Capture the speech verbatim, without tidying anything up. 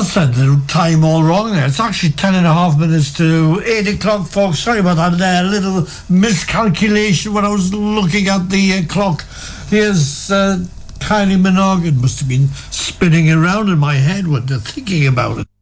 said the time all wrong there. It's actually ten and a half minutes to eight o'clock, folks. Sorry about that there. A little miscalculation when I was looking at the uh, clock. Here's uh, Kylie Minogue. It must have been spinning around in my head when they're thinking about it.